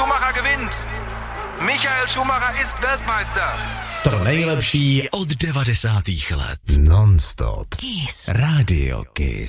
Schumacher gewinnt. Michael Schumacher ist Weltmeister. To nejlepší od 90. let. Non-stop. Kiss. Radio Kiss.